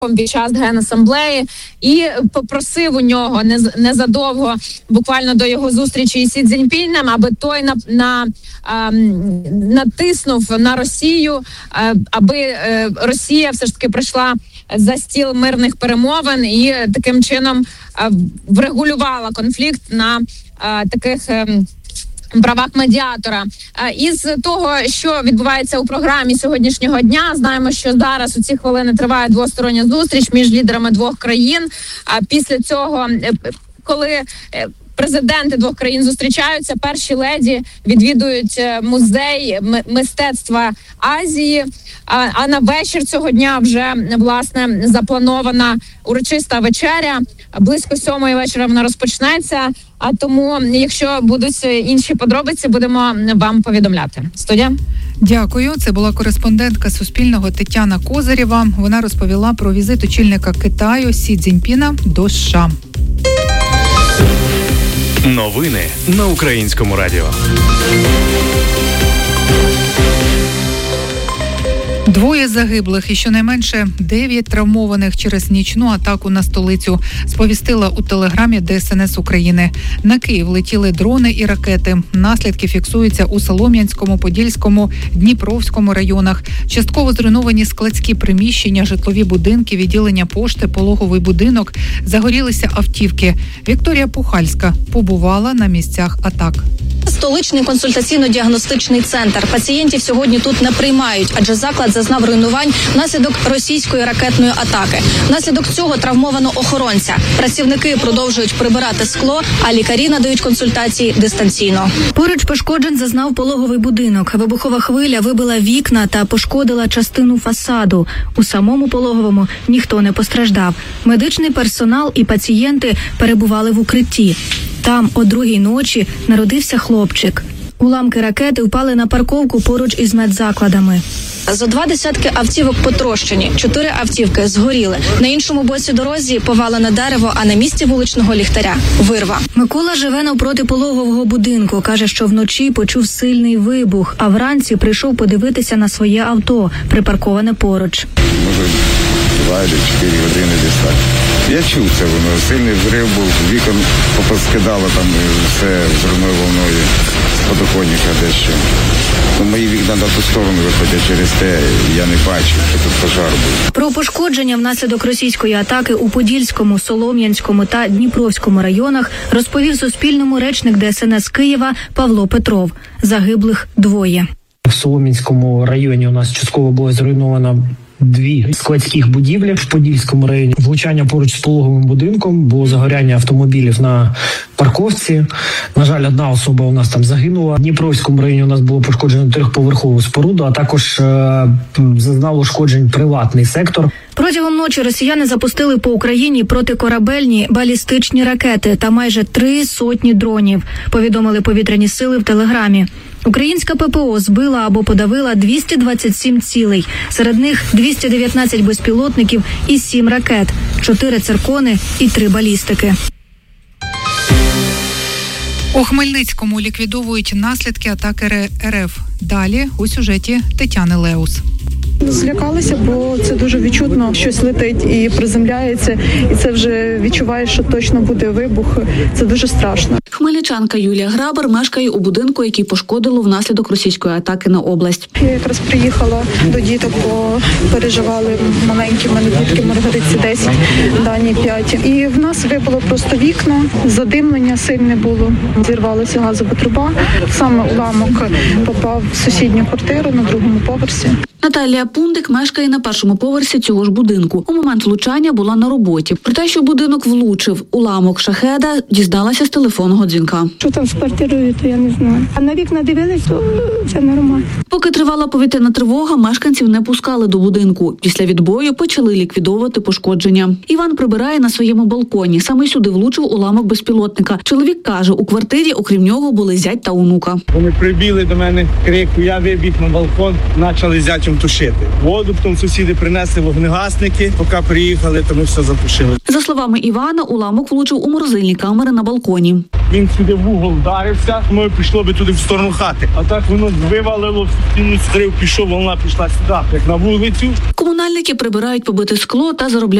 під час Генасамблеї і попросив у нього незадовго, буквально до його зустрічі із Сі Цзіньпінем, аби той натиснув на Росію, аби Росія все ж таки прийшла за стіл мирних перемовин і таким чином врегулювала конфлікт на таких правах медіатора. Із того, що відбувається у програмі сьогоднішнього дня, знаємо, що зараз у ці хвилини триває двостороння зустріч між лідерами двох країн. А після цього, коли президенти двох країн зустрічаються, перші леді відвідують музей мистецтва Азії. А на вечір цього дня вже, власне, запланована урочиста вечеря. Близько 7:00 вечора вона розпочнеться. А тому, якщо будуть інші подробиці, будемо вам повідомляти. Студія. Дякую. Це була кореспондентка Суспільного Тетяна Козирєва. Вона розповіла про візит очільника Китаю Сі Цзіньпіна до США. Новини на Українському радіо. 2 загиблих і щонайменше 9 травмованих через нічну атаку на столицю, сповістила у телеграмі ДСНС України. На Київ летіли дрони і ракети. Наслідки фіксуються у Солом'янському, Подільському, Дніпровському районах. Частково зруйновані складські приміщення, житлові будинки, відділення пошти, пологовий будинок. Загорілися автівки. Вікторія Пухальська побувала на місцях атак. Столичний консультаційно-діагностичний центр. Пацієнтів сьогодні тут не приймають, адже заклад зазнав руйнувань внаслідок російської ракетної атаки. Внаслідок цього травмовано охоронця. Працівники продовжують прибирати скло, а лікарі надають консультації дистанційно. Поруч пошкоджень зазнав пологовий будинок. Вибухова хвиля вибила вікна та пошкодила частину фасаду. У самому пологовому ніхто не постраждав. Медичний персонал і пацієнти перебували в укритті. Там о 2:00 ночі народився хлопчик. Уламки ракети впали на парковку поруч із медзакладами. Зо 20 автівок потрощені, 4 автівки згоріли. На іншому боці дорозі повалене дерево, а на місці вуличного ліхтаря – вирва. Микола живе навпроти пологового будинку. Каже, що вночі почув сильний вибух, а вранці прийшов подивитися на своє авто, припарковане поруч. Може, 2 чи 4 години десь так. Я чув це, воно сильний взрив був, вікон попоскидало там все взривною волною з подоконника дещо. Мої вікна на ту сторону виходять, через те я не бачив, що тут пожар був. Про пошкодження внаслідок російської атаки у Подільському, Солом'янському та Дніпровському районах розповів Суспільному речник ДСНС Києва Павло Петров. Загиблих 2. В Солом'янському районі у нас частково було зруйновано 2 складських будівлі. В Подільському районі влучання поруч з пологовим будинком, було загоряння автомобілів на парковці. На жаль, 1 особа у нас там загинула. В Дніпровському районі у нас було пошкоджено 3-поверхову споруду, а також зазнав ушкоджень приватний сектор. Протягом ночі росіяни запустили по Україні протикорабельні балістичні ракети та майже 300 дронів, повідомили повітряні сили в Телеграмі. Українська ППО збила або подавила 227 цілей. Серед них 219 безпілотників і 7 ракет, 4 циркони і 3 балістики. У Хмельницькому ліквідовують наслідки атаки РФ. Далі у сюжеті Тетяни Леус. Злякалися, бо це дуже відчутно, щось летить і приземляється, і це вже відчуваєш, що точно буде вибух. Це дуже страшно. Хмельничанка Юлія Грабар мешкає у будинку, який пошкодило внаслідок російської атаки на область. Я якраз приїхала до діток, бо переживали маленькі, в мене дітки Маргариці 10, Дані 5. І в нас вибило просто вікна, задимлення сильне було, зірвалася газова труба. Саме уламок попав в сусідню квартиру на 2-му поверсі. Наталія Пундик мешкає на 1-му поверсі цього ж будинку. У момент влучання була на роботі. Про те, що будинок влучив уламок шахеда, дізналася з телефонного дзвінка. Що там з квартирою, то я не знаю. А на вікна дивились, то все нормально. Поки тривала повітряна тривога, мешканців не пускали до будинку. Після відбою почали ліквідовувати пошкодження. Іван прибирає на своєму балконі. Саме сюди влучив уламок безпілотника. Чоловік каже, у квартирі, окрім нього, були зять та онука. Вони прибігли до мене, крику, я вибіг на балкон, почали зятям тушити. Воду, потім сусіди принесли вогнегасники, поки приїхали, то ми все затушили. За словами Івана, уламок влучив у морозильні камери на балконі. він сюди в угол вдарився, ми пішло би туди в сторону хати. А так воно вивалило, стіну стрив, пішов, волна пішла сюди, як на вулицю. Комунальники прибирають побите скло та заробляють